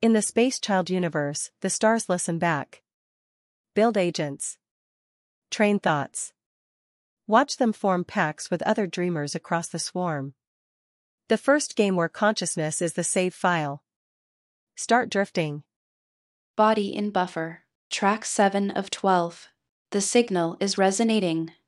In the Space Child universe, the stars listen back. Build agents. Train thoughts. Watch them form pacts with other dreamers across the swarm. The first game where consciousness is the save file. Start drifting. Body in buffer. Track 7 of 12. The signal is resonating.